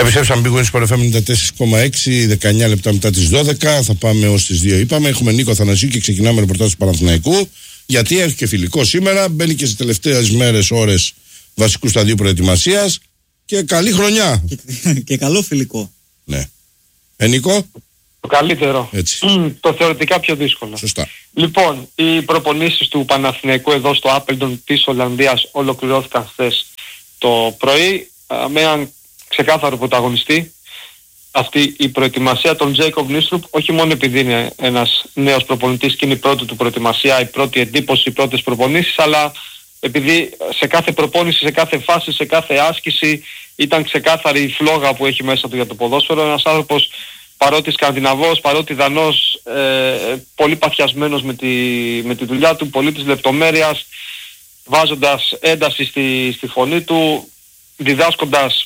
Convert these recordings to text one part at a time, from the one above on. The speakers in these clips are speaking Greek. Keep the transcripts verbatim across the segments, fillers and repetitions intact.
Επιστρέψαμε Big Win Sport εφ εμ ενενήντα τέσσερα κόμμα έξι, δεκαεννιά λεπτά μετά τις δώδεκα. Θα πάμε ως τις δύο. Είπαμε, έχουμε Νίκο Αθανασίου και ξεκινάμε ρεπορτάζ του Παναθηναϊκού. Γιατί έχει και φιλικό σήμερα. Μπαίνει και στις τελευταίες μέρες, ώρες βασικού σταδίου προετοιμασίας. Και καλή χρονιά. Και, και καλό φιλικό. Ναι. Ε, Νίκο. Το καλύτερο. Έτσι. Mm, το θεωρητικά πιο δύσκολο. Σωστά. Λοιπόν, οι προπονήσεις του Παναθηναϊκού εδώ στο Άπελντον της Ολλανδίας ολοκληρώθηκαν χθες το πρωί με έναν ξεκάθαρο πρωταγωνιστή. Αυτή η προετοιμασία των Τζέικοβ Νίστρουπ, όχι μόνο επειδή είναι ένας νέος προπονητής και είναι η πρώτη του προετοιμασία, η πρώτη εντύπωση, οι πρώτες προπονήσεις, αλλά επειδή σε κάθε προπόνηση, σε κάθε φάση, σε κάθε άσκηση ήταν ξεκάθαρη η φλόγα που έχει μέσα του για το ποδόσφαιρο. Ένας άνθρωπος, παρότι Σκανδιναβός, παρότι Δανός, ε, πολύ παθιασμένος με τη, με τη δουλειά του, πολύ της λεπτομέρειας, βάζοντας ένταση στη, στη φωνή του, διδάσκοντας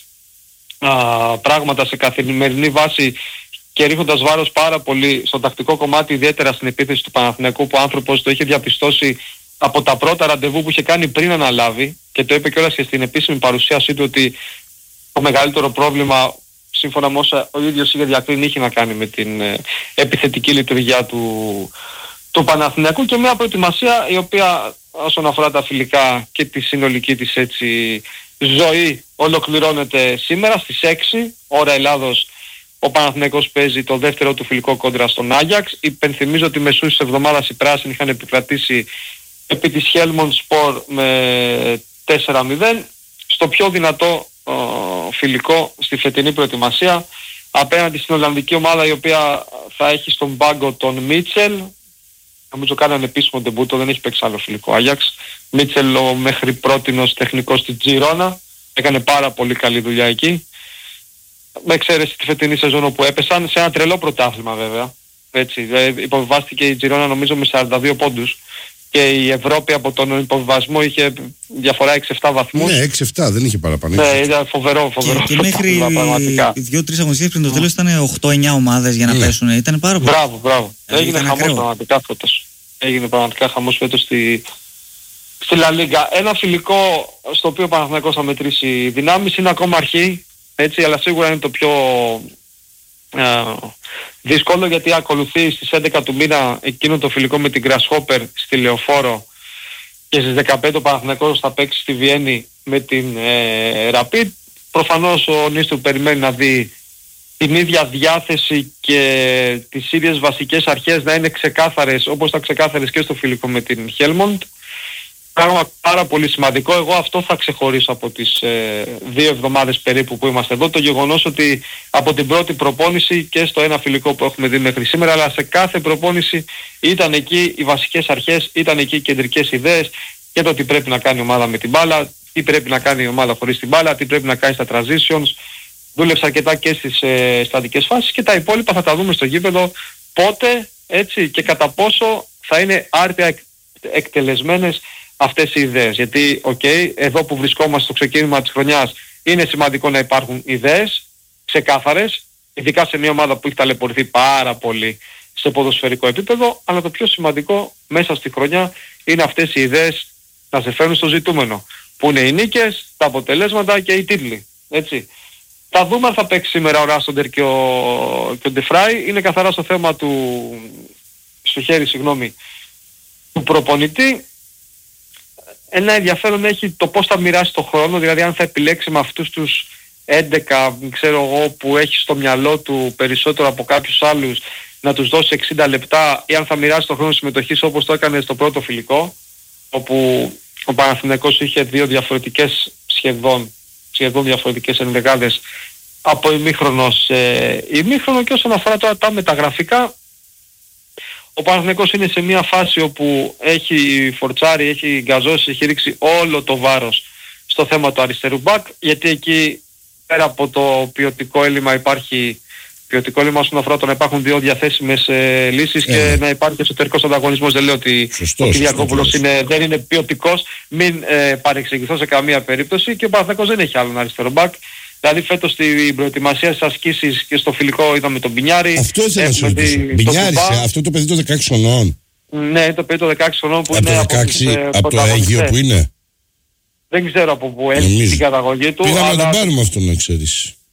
α, πράγματα σε καθημερινή βάση και ρίχνοντας βάρος πάρα πολύ στο τακτικό κομμάτι, ιδιαίτερα στην επίθεση του Παναθηναϊκού, που ο άνθρωπος το είχε διαπιστώσει από τα πρώτα ραντεβού που είχε κάνει πριν αναλάβει, και το είπε κιόλας και στην επίσημη παρουσίασή του ότι το μεγαλύτερο πρόβλημα, σύμφωνα με όσα ο ίδιος είχε διακρίνει, είχε να κάνει με την ε, επιθετική λειτουργία του, του Παναθηναϊκού, και μια προετοιμασία η οποία όσον αφορά τα φιλικά και τη συνολική της έτσι ζωή ολοκληρώνεται σήμερα στις έξι ώρα Ελλάδος. Ο Παναθηναϊκός παίζει το δεύτερο του φιλικό κόντρα στον Άγιαξ. Υπενθυμίζω ότι μεσούς της εβδομάδας οι πράσινοι είχαν επικρατήσει επί της Helmond Sport με τέσσερα μηδέν στο πιο δυνατό ο, φιλικό στη φετινή προετοιμασία απέναντι στην Ολλανδική ομάδα, η οποία θα έχει στον πάγκο τον Μίτσελ. Νομίζω κάνανε επίσημο ντεμπούτο, δεν έχει παίξει άλλο φιλικό Άγιαξ. Μίτσελ, ο μέχρι πρότινος τεχνικός της Τζιρόνα, έκανε πάρα πολύ καλή δουλειά εκεί. Με εξαίρεση τη φετινή σεζόν όπου έπεσαν, σε ένα τρελό πρωτάθλημα βέβαια. Έτσι, υποβιβάστηκε η Τζιρόνα νομίζω με σαράντα δύο πόντους. Και η Ευρώπη από τον υποβιβασμό είχε διαφορά έξι επτά βαθμούς. Ναι, έξι επτά, δεν είχε παραπάνω. Ναι, ήταν φοβερό, φοβερό. Και, και μέχρι δύο-τρεις αγωνιστικές πριν το τέλος ήταν οκτώ εννιά ομάδες για να ναι. πέσουν. Ήταν πάρα πολύ. Μπράβο, μπράβο. Έγινε χαμός πραγματικά φέτος. Έγινε πραγματικά χαμός φέτος στη, στη Λα Λίγκα. Ένα φιλικό στο οποίο ο Παναθηναϊκός θα μετρήσει δυνάμεις, είναι ακόμα αρχή, έτσι, αλλά σίγουρα είναι το πιο Uh, δύσκολο, γιατί ακολουθεί στις έντεκα του μήνα εκείνο το φιλικό με την Grasshopper στη Λεωφόρο, και στις δεκαπέντε ο Παναθηναϊκός θα παίξει στη Βιέννη με την ε, Rapid. Προφανώς ο Νίστρου περιμένει να δει την ίδια διάθεση και τις ίδιες βασικές αρχές να είναι ξεκάθαρες όπως ήταν ξεκάθαρες και στο φιλικό με την Helmond. Πράγμα πάρα πολύ σημαντικό. Εγώ αυτό θα ξεχωρίσω από τις ε, δύο εβδομάδες περίπου που είμαστε εδώ. Το γεγονός ότι από την πρώτη προπόνηση και στο ένα φιλικό που έχουμε δει μέχρι σήμερα, αλλά σε κάθε προπόνηση ήταν εκεί οι βασικές αρχές, ήταν εκεί οι κεντρικές ιδέες και το τι πρέπει να κάνει η ομάδα με την μπάλα, τι πρέπει να κάνει η ομάδα χωρίς την μπάλα, τι πρέπει να κάνει στα transitions. Δούλεψε αρκετά και στις ε, στατικές φάσεις, και τα υπόλοιπα θα τα δούμε στο γήπεδο πότε, έτσι, και κατά πόσο θα είναι άρτια εκ, εκτελεσμένες αυτές οι ιδέες. Γιατί, οκ, okay, εδώ που βρισκόμαστε στο ξεκίνημα της χρονιάς είναι σημαντικό να υπάρχουν ιδέες ξεκάθαρες, ειδικά σε μια ομάδα που έχει ταλαιπωρηθεί πάρα πολύ σε ποδοσφαιρικό επίπεδο, αλλά το πιο σημαντικό μέσα στη χρονιά είναι αυτές οι ιδέες να σε φέρουν στο ζητούμενο, που είναι οι νίκες, τα αποτελέσματα και οι τίτλοι. Έτσι. Θα δούμε αν θα παίξει σήμερα ο Ράστοντερ και ο, και ο Ντεφράι. Είναι καθαρά στο θέμα του, στο χέρι, συγγνώμη, του προπονητή. Ένα ενδιαφέρον έχει το πώς θα μοιράσει το χρόνο, δηλαδή αν θα επιλέξει με αυτούς τους έντεκα, ξέρω εγώ, που έχει στο μυαλό του περισσότερο από κάποιους άλλους, να τους δώσει εξήντα λεπτά, ή αν θα μοιράσει το χρόνο συμμετοχής όπως το έκανε στο πρώτο φιλικό, όπου ο Παναθηναϊκός είχε δύο διαφορετικές σχεδόν, σχεδόν διαφορετικές ενδεκάδες από ημίχρονο σε ημίχρονο. Και όσον αφορά τώρα τα μεταγραφικά, ο Παναθηναϊκός είναι σε μια φάση όπου έχει φορτσάρει, έχει γκαζώσει, έχει ρίξει όλο το βάρος στο θέμα του αριστερού μπακ, γιατί εκεί πέρα από το ποιοτικό έλλειμμα υπάρχει ποιοτικό έλλειμμα όσον αφορά το να υπάρχουν δύο διαθέσιμες ε, λύσεις, ε, και να υπάρχει εσωτερικός ανταγωνισμός. Δεν λέω ότι σωστό, ο Κυριακόπουλος είναι, δεν είναι ποιοτικός, μην ε, παρεξηγηθώ σε καμία περίπτωση, και ο Παναθηναϊκός δεν έχει άλλον αριστερό μπακ. Δηλαδή φέτος στην προετοιμασία στις ασκήσεις και στο φιλικό είδαμε τον Μπινιάρη. Αυτό ήθελα να σου ρωτήσω. Μπινιάρη, αυτό το παιδί των δεκαέξι χρονών. Ναι, το παιδί των δεκαέξι χρονών που από είναι το δεκαέξι, από, τις, από το Αίγυο που είναι. Δεν ξέρω από πού έχει την καταγωγή του. Πήγαμε αλλά... να τον πάρουμε αυτό, να ξέρεις.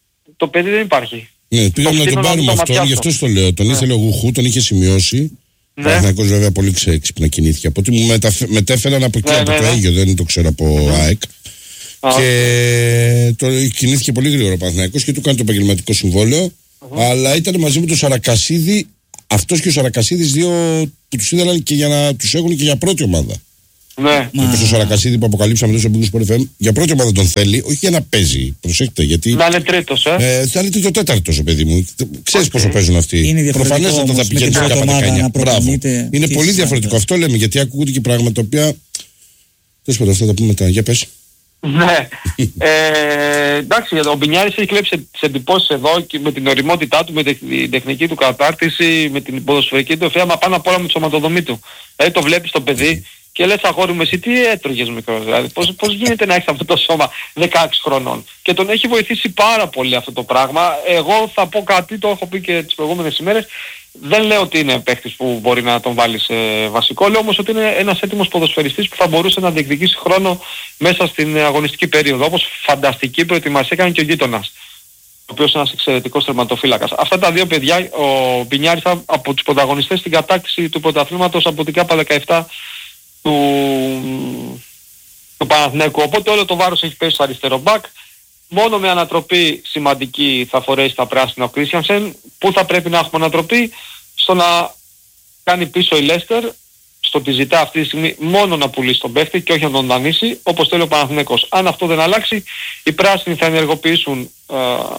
το παιδί δεν υπάρχει. Ναι, πήγαμε να τον πάρουμε αυτόν, γι' αυτό το λέω. Τον ναι. ήθελε ο Γουχού, τον είχε σημειώσει. Ναι. Ο Παναθηναϊκός βέβαια πολύ ξέξυπνα κινήθηκε. Από ό,τι μου μεταφε... μετέφεραν από εκεί, ναι, από ναι, το ναι. Αίγιο, δεν το ξέρω από ναι. ΑΕΚ. Α, και το... κινήθηκε πολύ γρήγορα ο Παναθηναϊκός και του κάνει το επαγγελματικό συμβόλαιο. Uh-huh. Αλλά ήταν μαζί με τον Σαρακασίδη, αυτός και ο Σαρακασίδης δύο που τους ήθελαν και για να τους έχουν και για πρώτη ομάδα. Ναι. Όπως ο Σαρακασίδη που αποκαλύψαμε τόσο από Sport εφ εμ, για πρώτη ομάδα τον θέλει, όχι για να παίζει. Προσέξτε, γιατί. Να είναι τρίτος, ε. ε θα είναι τρίτο τέταρτος ο παιδί μου. Ξέρεις okay. πόσο παίζουν αυτοί. Προφανέστατα θα πηγαίνει σε κάποια δεκαεννιά. Μπράβο. Είναι πολύ διαφορετικό. Αυτό λέμε, γιατί ακούγονται και πράγματα τα οποία. Τέλος πάντων, θα τα πούμε μετά. Για πες. Ναι. ε, εντάξει, ο Μπινιάρης έχει κλέψει τις εντυπώσεις εδώ και με την ωριμότητά του, με την τεχνική του κατάρτιση, με την ποδοσφαιρική του ευθεία, μα πάνω απ' όλα με τη σωματοδομή του. Δηλαδή το βλέπεις το παιδί και λες αγόρι μου εσύ τι έτρωγες μικρός, δηλαδή πώς, πώς γίνεται να έχεις αυτό το σώμα δεκαέξι χρονών. Και τον έχει βοηθήσει πάρα πολύ αυτό το πράγμα. Εγώ θα πω κάτι, το έχω πει και τις προηγούμενες ημέρες. Δεν λέω ότι είναι παίχτης που μπορεί να τον βάλει σε βασικό, λέω όμως ότι είναι ένας έτοιμος ποδοσφαιριστής που θα μπορούσε να διεκδικήσει χρόνο μέσα στην αγωνιστική περίοδο. Όπως φανταστική προετοιμασία έκανε και ο γείτονας, ο οποίος είναι ένας εξαιρετικός τερματοφύλακας. Αυτά τα δύο παιδιά, ο Μπινιάρης από τους πρωταγωνιστές στην κατάκτηση του πρωταθλήματος από την ΚΑΠΑ δεκαεπτά του, του Παναθηναϊκού. Οπότε όλο το βάρος έχει πέσει στο αριστερό μπακ. Μόνο με ανατροπή σημαντική θα φορέσει τα πράσινα ο Κρίστιανσεν. Πού θα πρέπει να έχουμε ανατροπή? Στο να κάνει πίσω η Λέστερ, στο ότι ζητά αυτή τη στιγμή μόνο να πουλήσει τον παίχτη και όχι να τον δανείσει, όπως θέλει ο Παναθηναϊκός. Αν αυτό δεν αλλάξει, οι πράσινοι θα ενεργοποιήσουν ε,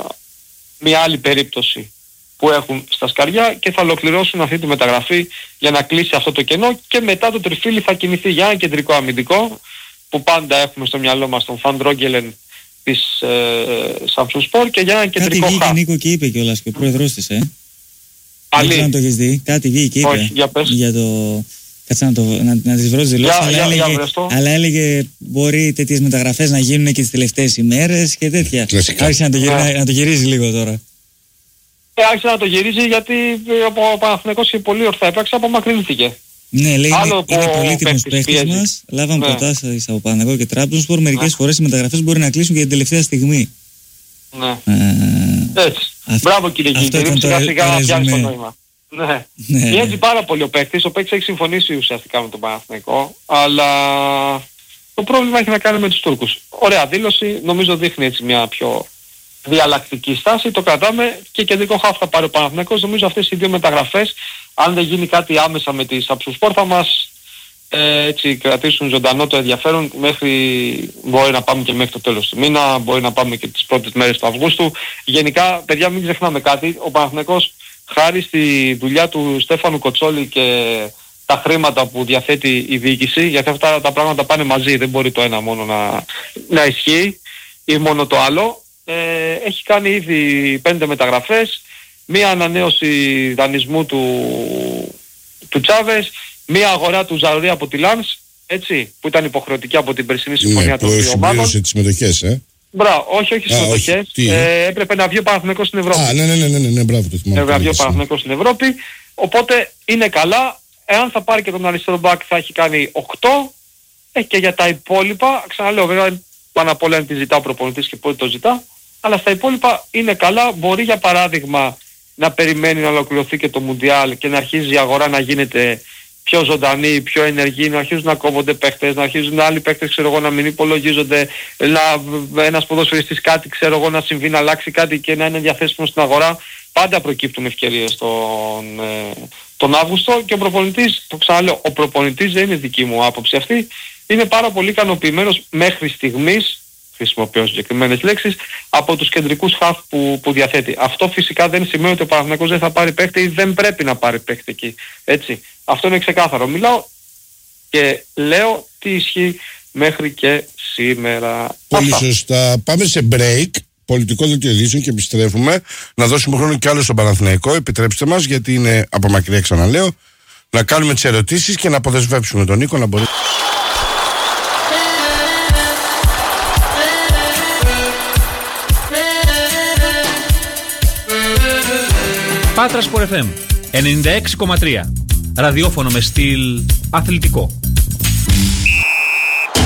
μια άλλη περίπτωση που έχουν στα σκαριά και θα ολοκληρώσουν αυτή τη μεταγραφή για να κλείσει αυτό το κενό και μετά το τριφύλι θα κινηθεί για ένα κεντρικό αμυντικό που πάντα έχουμε στο μυαλό μας τον Φαν Ντρόγκελεν της ε, Samsung Sport και για ένα κεντρικό χαφ. Κάτι βγήκε Νίκο και είπε κιόλας και ο πρόεδρος της, ε. Αλή. Δεν ξέρω αν το έχεις δει. Κάτι βγήκε και είπε. Όχι, για πες. Για το... Κάτσε να, το... να, να τις βρω τις δηλώσεις, αλλά, για, έλεγε... για αλλά έλεγε μπορεί τέτοιες μεταγραφές να γίνουν και τις τελευταίες ημέρες και τέτοια. Άρχισε να το, γυρι... yeah. να το γυρίζει λίγο τώρα. Ε, άρχισε να το γυρίζει γιατί ο Παναθηναϊκός και πολύ ορθά έπραξε, απομακρυνθήκε. Ναι, λέει είναι, είναι πολύτιμος παίκτης μας. Λάβαμε ναι. προτάσεις από Παναθηναϊκό και Τράπεζονspor. Μερικές ναι. φορές οι μεταγραφές μπορεί να κλείσουν και την τελευταία στιγμή. Ναι. Ε, Έτσι. Αυτό, Μπράβο κύριε Κίνγκη, σιγά σιγά να πιάνει το νόημα. Ναι. ναι. Πιέζει πάρα πολύ ο παίκτης. Ο παίκτης έχει συμφωνήσει ουσιαστικά με τον Παναθηναϊκό. Αλλά το πρόβλημα έχει να κάνει με τους Τούρκους. Ωραία δήλωση. Νομίζω δείχνει έτσι μια πιο διαλλακτική στάση. Το κρατάμε και κεντρικό χαφ θα πάρει ο Παναθηναϊκός. Νομίζω αυτές οι δύο μεταγραφές, αν δεν γίνει κάτι άμεσα με τη Samsung Sport, θα μας ε, έτσι, κρατήσουν ζωντανό το ενδιαφέρον μέχρι, μπορεί να πάμε και μέχρι το τέλος του μήνα, μπορεί να πάμε και τις πρώτες μέρες του Αυγούστου. Γενικά, παιδιά, μην ξεχνάμε κάτι. Ο Παναθηναϊκός, χάρη στη δουλειά του Στέφανου Κοτσόλη και τα χρήματα που διαθέτει η διοίκηση, γιατί αυτά τα πράγματα πάνε μαζί, δεν μπορεί το ένα μόνο να, να ισχύει ή μόνο το άλλο. Ε, έχει κάνει ήδη πέντε μεταγραφές, μία ανανέωση δανεισμού του, του Τσάβες, μία αγορά του Ζαρουρί από τη Λανς, έτσι, που ήταν υποχρεωτική από την περσινή συμφωνία ναι, των δύο ομάδων. Συμπλήρωσε τις συμμετοχές, ε. Μπράβο, όχι, όχι συμμετοχές. Ε, έπρεπε να βγει ο Παναθηναϊκός στην Ευρώπη. Α, ναι, ναι, ναι, ναι, ναι, μπράβο, το θυμάμαι. Έπρεπε να βγει ο Παναθηναϊκός στην Ευρώπη, οπότε είναι καλά. Εάν θα πάρει και τον αριστερό μπακ θα έχει κάνει οκτώ, ε, και για τα υπόλοιπα, ξαναλέω βέβαια, πάνω απ' όλα τη ζητά ο προπονητής και πότε το ζητά. Αλλά στα υπόλοιπα είναι καλά. Μπορεί για παράδειγμα να περιμένει να ολοκληρωθεί και το Μουντιάλ και να αρχίζει η αγορά να γίνεται πιο ζωντανή, πιο ενεργή, να αρχίζουν να κόβονται παίχτες, να αρχίζουν άλλοι παίχτες ξέρω εγώ να μην υπολογίζονται, να, ένας ποδοσφαιριστής κάτι ξέρω εγώ να συμβεί, να αλλάξει κάτι και να είναι διαθέσιμο στην αγορά. Πάντα προκύπτουν ευκαιρίες τον, ε, τον Αύγουστο και ο προπονητής, το ξαναλέω, ο προπονητής δεν είναι δική μου άποψη αυτή, είναι πάρα πολύ ικανοποιημένος μέχρι στιγμής, χρησιμοποιώ συγκεκριμένες λέξεις, από τους κεντρικούς χαφ που, που διαθέτει. Αυτό φυσικά δεν σημαίνει ότι ο Παναθηναϊκός δεν θα πάρει παίχτη ή δεν πρέπει να πάρει παίχτη εκεί. Έτσι. Αυτό είναι ξεκάθαρο. Μιλάω και λέω τι ισχύει μέχρι και σήμερα. Πολύ Αυτά. σωστά. Πάμε σε break, πολιτικό δελτίο ειδήσεων και επιστρέφουμε. Να δώσουμε χρόνο κι άλλο στον Παναθηναϊκό. Επιτρέψτε μας, γιατί είναι από μακριά, ξαναλέω, να κάνουμε τις ερωτήσεις και να αποδεσμεύσουμε τον Νίκο να μπορεί. Πάτρα Sport εφ εμ ενενήντα έξι κόμμα τρία. Ραδιόφωνο με στυλ αθλητικό.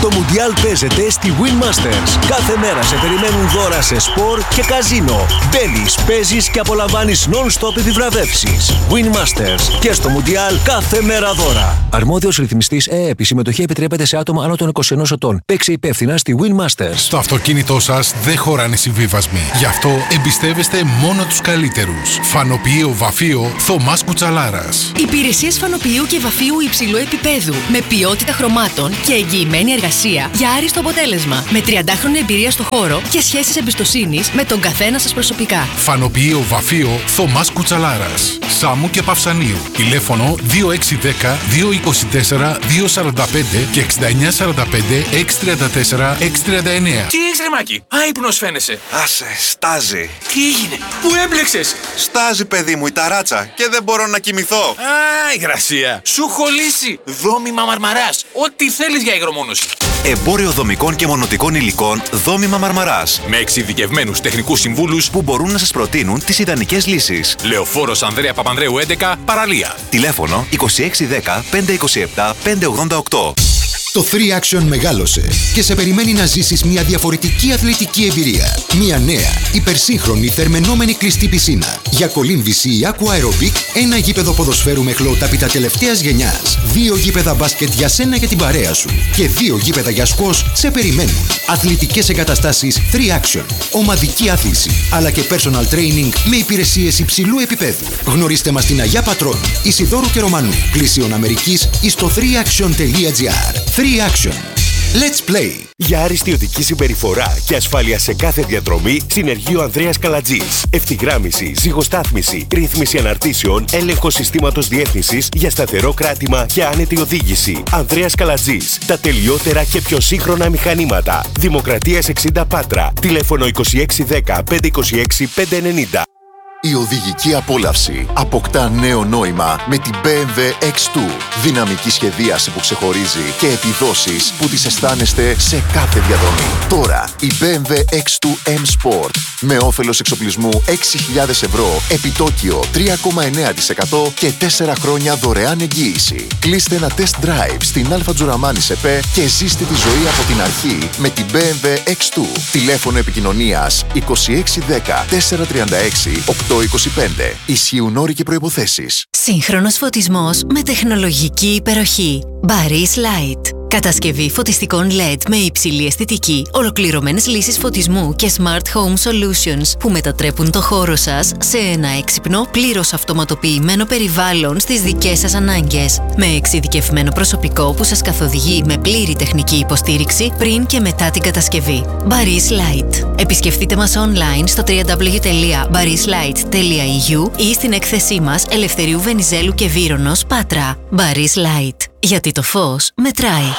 Το Μουντιάλ παίζεται στη Win Masters. Κάθε μέρα σε περιμένουν δώρα σε σπορ και καζίνο. Μπαίνεις, παίζεις και απολαμβάνεις non-stop επιβραβεύσεις. Win Masters. Και στο Μουντιάλ κάθε μέρα δώρα. Αρμόδιος ρυθμιστής ΕΕΠ. Η συμμετοχή επιτρέπεται σε άτομα άνω των είκοσι ενός ετών. Παίξε υπεύθυνα στη Win Masters. Στο αυτοκίνητό σας δεν χωράνε συμβίβασμοι. Γι' αυτό εμπιστεύεστε μόνο τους καλύτερους. Φανοποιείο Βαφείο Θωμάς Κουτσαλάρας. Υπηρεσίες φανοποιείου και βαφείου υψηλού επίπεδου. Με ποιότητα χρωμάτων και εγγυημένη εργασία για άριστο αποτέλεσμα. Με τριαντάχρονη εμπειρία στο χώρο και σχέσεις εμπιστοσύνης με τον καθένα σας προσωπικά. Φανοποιείο Βαφείο Θωμάς Κουτσαλάρας. Σάμου και Παυσανίου. Τηλέφωνο δύο έξι ένα μηδέν δύο είκοσι τέσσερα δύο σαράντα πέντε και εξήντα εννιά σαράντα πέντε έξι τριάντα τέσσερα έξι τριάντα εννέα. Τι έχεις ρε Μάκη, άϊπνος φαίνεσαι. Άσε, στάζει. Τι έγινε, πού έμπλεξες? Στάζει παιδί μου η ταράτσα και δεν μπορώ να κοιμηθώ. Α, υγρασία. Σου έχω λύσει. Δόμημα Μαρμαράς. Ό,τι θέλεις για υγρομόνωση. Εμπόριο δομικών και μονοτικών υλικών Δόμημα Μαρμαράς. Με εξειδικευμένους τεχνικούς συμβούλους που μπορούν να σας προτείνουν τις ιδανικές λύσεις. Λεωφόρος Ανδρέα Παπανδρέου έντεκα, Παραλία. Τηλέφωνο είκοσι έξι δέκα πεντακόσια είκοσι επτά πεντακόσια ογδόντα οκτώ. Το θρι Action μεγάλωσε και σε περιμένει να ζήσεις μια διαφορετική αθλητική εμπειρία. Μια νέα, υπερσύγχρονη, θερμαινόμενη κλειστή πισίνα. Για κολύμβηση ή aqua aerobic, ένα γήπεδο ποδοσφαίρου με χλωοτάπητα τελευταίας γενιάς. Δύο γήπεδα μπάσκετ για σένα και την παρέα σου. Και δύο γήπεδα για σκος σε περιμένουν. Αθλητικές εγκαταστάσεις θρι Action. Ομαδική άθληση, αλλά και personal training με υπηρεσίες υψηλού επίπεδου. Γνωρίστε μας στην Αγιά Πατρών, Ισιδώρου και Ρωμανού, Πλησίων Αμερικής ή στο θρι action τελεία τζι άρ. θρι Action. Let's play! Για άριστη οδική συμπεριφορά και ασφάλεια σε κάθε διαδρομή, συνεργείο Ανδρέας Καλατζής. Ευθυγράμμιση, ζυγοστάθμιση, ρύθμιση αναρτήσεων, έλεγχο συστήματος διεύθυνσης για σταθερό κράτημα και άνετη οδήγηση. Ανδρέας Καλατζής. Τα τελειότερα και πιο σύγχρονα μηχανήματα. Δημοκρατίας εξήντα Πάτρα. Τηλέφωνο είκοσι έξι δέκα πεντακόσια είκοσι έξι πεντακόσια ενενήντα. Η οδηγική απόλαυση αποκτά νέο νόημα με την μπι εμ ντάμπλιου εξ δύο. Δυναμική σχεδίαση που ξεχωρίζει και επιδόσεις που τις αισθάνεστε σε κάθε διαδρομή. Τώρα η μπι εμ ντάμπλιου εξ δύο M Sport με όφελος εξοπλισμού έξι χιλιάδες ευρώ, επιτόκιο τρία κόμμα εννέα τοις εκατό και τέσσερα χρόνια δωρεάν εγγύηση. Κλείστε ένα test drive στην Αλφα Τζουραμάνη ΣΕΠΕ και ζήστε τη ζωή από την αρχή με την μπι εμ ντάμπλιου εξ δύο. Τηλέφωνο επικοινωνίας είκοσι έξι δέκα τετρακόσια τριάντα έξι οκτακόσια είκοσι πέντε. Ισχύουν όροι και προϋποθέσεις. Σύγχρονος φωτισμός με τεχνολογική υπεροχή. Baris Light. Κατασκευή φωτιστικών ελ ι ντι με υψηλή αισθητική, ολοκληρωμένες λύσεις φωτισμού και Smart Home Solutions που μετατρέπουν το χώρο σας σε ένα έξυπνο, πλήρως αυτοματοποιημένο περιβάλλον στις δικές σας ανάγκες. Με εξειδικευμένο προσωπικό που σας καθοδηγεί με πλήρη τεχνική υποστήριξη πριν και μετά την κατασκευή. Baris Light. Επισκεφτείτε μας online στο double-u double-u double-u τελεία baris light τελεία e u ή στην έκθεσή μας Ελευθερίου Βενιζέλου και Βύρονος, Πάτρα. Baris Light. Γιατί το φως μετράει.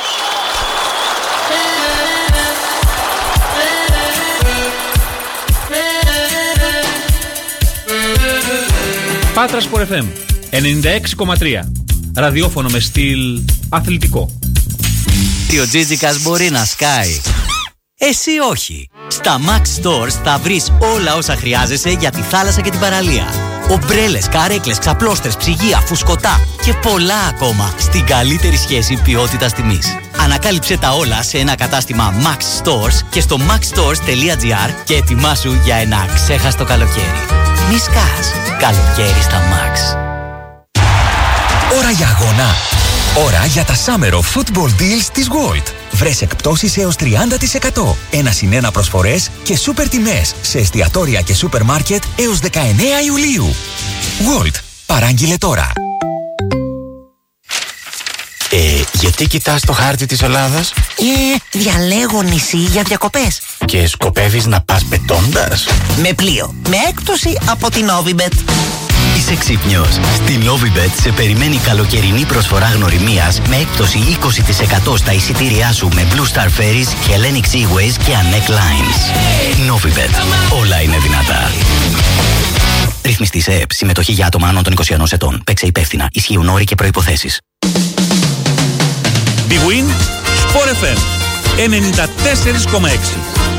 Πάτρα Sport εφ εμ ενενήντα έξι κόμμα τρία. Ραδιόφωνο με στυλ αθλητικό. Τι ο Τζίτζικας μπορεί να σκάει. Εσύ όχι. Στα Max Stores θα βρεις όλα όσα χρειάζεσαι για τη θάλασσα και την παραλία. Ομπρέλες, καρέκλες, ξαπλώστρες, ψυγεία, φουσκωτά και πολλά ακόμα στην καλύτερη σχέση ποιότητας τιμής. Ανακάλυψε τα όλα σε ένα κατάστημα Max Stores και στο max stores τελεία τζι άρ και ετοιμάσου για ένα ξέχαστο καλοκαίρι. Μη σκάς. Καλοκαίρι στα Max. Ώρα για αγώνα. Ώρα για τα Summer of Football Deals της World. Βρες εκπτώσεις έως τριάντα τοις εκατό. Ένα συν ένα προσφορές και σούπερ τιμές σε εστιατόρια και σούπερ μάρκετ έως δεκαεννέα Ιουλίου. World. Παράγγειλε τώρα. Ε, γιατί κοιτάς το χάρτη της Ελλάδας? Ε, διαλέγω νησί για διακοπές. Και σκοπεύεις να πας πετώντας? Με πλοίο. Με έκπτωση από την Novibet. Είσαι ξύπνιος. Στη Novibet σε περιμένει καλοκαιρινή προσφορά γνωριμίας με έκπτωση είκοσι τοις εκατό στα εισιτήριά σου με Blue Star Ferries, Hellenic Seaways και Anek Lines. Novibet. Όλα είναι δυνατά. Ρυθμιστής ΕΕΠ. Συμμετοχή για άτομα άνω των είκοσι ενός ετών. Παίξε υπεύθυνα. Ισχύουν όροι και προϋποθέσεις. Big Win Sport εφ εμ ενενήντα τέσσερα κόμμα έξι.